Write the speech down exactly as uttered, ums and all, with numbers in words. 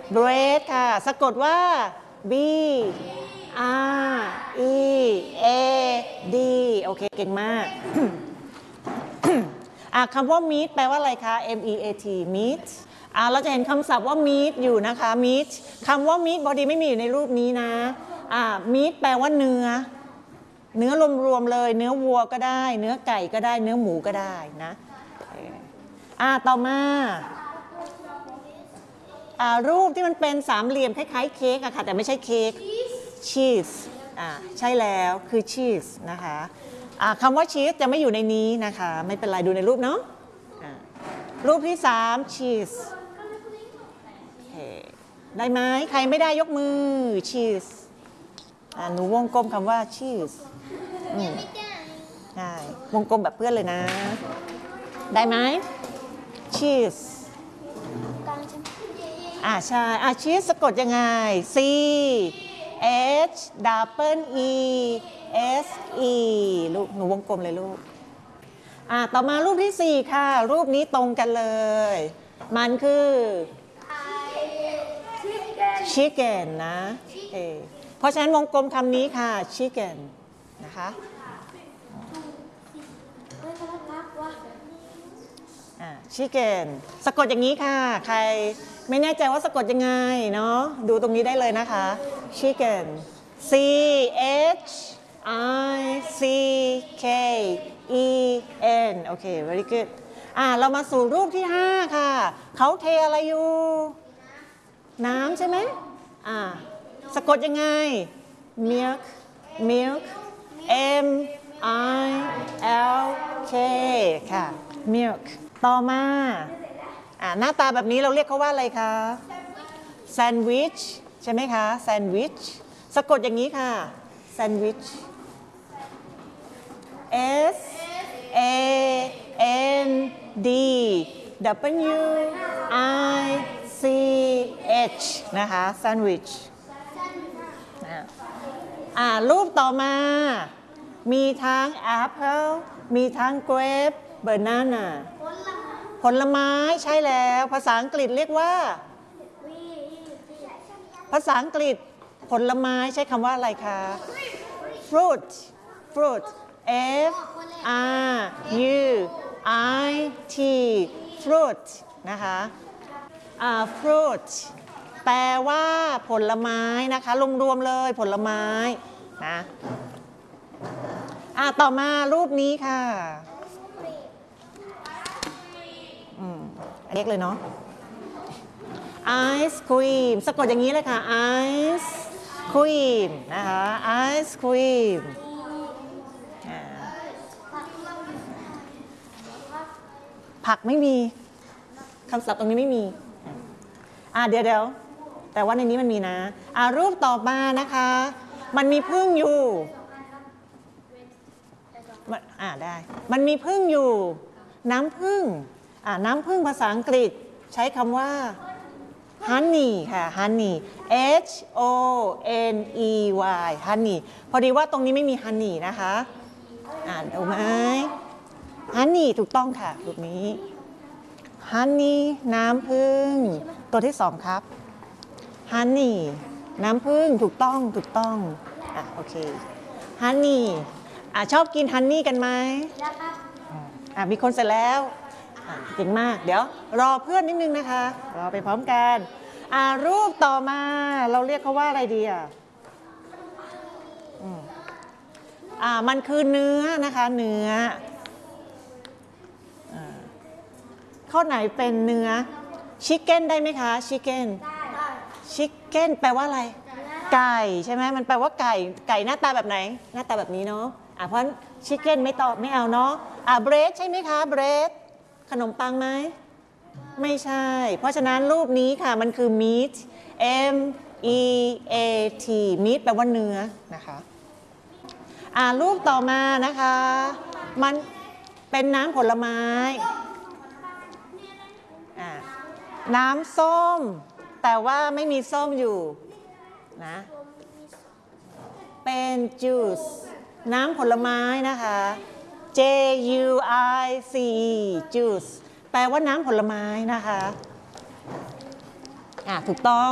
bread ค่ะสะกดว่า b r e a d โอเคเก่งมาก อ่ะคำว่า meat แปลว่าอะไรคะ m e a t meat อ่ะเราจะเห็นคำศัพท์ว่า meat อยู่นะคะ meat คำว่า meat พอดีไม่มีอยู่ในรูปนี้นะอ่ะ meat แปลว่าเนื้อเนื้อรวมๆเลยเนื้อวัวก็ได้เนื้อไก่ก็ได้เนื้อหมูก็ได้นะอ่ะต่อมาอ่ารูปที่มันเป็นสามเหลี่ยมคล้ายๆเค้กอะค่ะแต่ไม่ใช่เค้กชีสอ่าใช่แล้วคือชีสนะคะอ่าคำว่าชีสจะไม่อยู่ในนี้นะคะไม่เป็นไรดูในรูปเนาะรูปที่สามชีสได้ไหมใครไม่ได้ยกมือชีสอ่าหนูวงกลมคำว่าชีสใช่วงกลมแบบเพื่อนเลยนะได้ไหมชีสอ่าใช่อ่าชีสสะกดยังไง C H double E S E ลูกหนูวงกลมเลยลูกอ่าต่อมารูปที่สี่ค่ะรูปนี้ตรงกันเลยมันคือ chicken นะเอเพราะฉะนั้นวงกลมคำนี้ค่ะ chicken นะคะอ่า chicken สะกดอย่างนี้ค่ะใครไม่แน่ใจว่าสะกดยังไงเนาะดูตรงนี้ได้เลยนะคะ chicken C H I C K E N โอเค very good อ่าเรามาสู่รูปที่ห้าค่ะเขาเทอะไรอยู่น้ำใช่ไหมอ่าสะกดยังไง milk milk M I L K ค่ะ milk ต่อมาอ่าหน้าตาแบบนี้เราเรียกเขาว่าอะไรคะแซนด์วิชใช่ไหมคะแซนด์วิชสะกดอย่างนี้ค่ะแซนด์วิช S A N D W I C H นะคะแซนด์วิชอ่ารูปต่อมามีทั้ง apple มีทั้ง grape banana ผลไม้ใช่แล้วภาษาอังกฤษเรียกว่าภาษาอังกฤษผลไม้ใช้คำว่าอะไรคะ fruit fruit F R U I T fruit นะคะอ่า fruit แปลว่าผลไม้นะคะรวมๆเลยผลไม้นะอ่าต่อมารูปนี้ค่ะอืมเล็กเลยเนาะไอศครีมสะกดอย่างนี้เลยค่ะไอศครีมนะคะไอศครีมผักไม่มีคำศัพท์ตรงนี้ไม่มีอ่าเดี๋ยวเดี๋ยวแต่ว่าในนี้มันมีนะอ่ารูปต่อมานะคะมันมีผึ้งอยู่อ่าได้มันมีผึ้งอยู่น้ำผึ้งอ่าน้ำผึ้งภาษาอังกฤษใช้คำว่า honey ค่ะ honey H O N E Y honey พอดีว่าตรงนี้ไม่มี honey นะคะอ่านเอาไหม honey ถูกต้องค่ะรูปนี้ honey น้ำผึ้งตัวที่สองครับ honey น้ำผึ้งถูกต้องถูกต้องอ่ะโอเค honey อ่ะชอบกิน honey กันไหมอ่ะมีคนเสร็จแล้วเก่งมากเดี๋ยวรอเพื่อนนิดนึงนะคะรอไปพร้อมกันอ่ารูปต่อมาเราเรียกเขาว่าอะไรดีอ่ะอ่ามันคือเนื้อนะคะเนื้อข้อไหนเป็นเนื้อชิคเก้นได้ไหมคะชิคเก้นชิคเก้นแปลว่าอะไรไก่ใช่ไหมมันแปลว่าไก่ไก่หน้าตาแบบไหนหน้าตาแบบนี้เนาะอ่ะเพราะชิคเก้นไม่ตอบไม่เอาเนาะอ่ะเบรดใช่ไหมคะเบรดขนมปังไหมไม่ใช่เพราะฉะนั้นรูปนี้ค่ะมันคือ meat M E A T meat แปลว่าเนื้อนะคะอ่ารูปต่อมานะคะมันเป็นน้ำผลไม้อ่าน้ำส้มแต่ว่าไม่มีส้มอยู่นะเป็น juice น้ำผลไม้นะคะ J U I C E juice แปลว่าน้ำผลไม้นะคะอ่าถูกต้อง